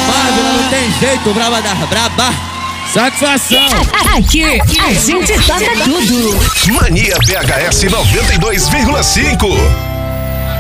Marvel não tem jeito, braba da braba. Satisfação. Aqui a gente toca tudo. Mania BHS 92,5.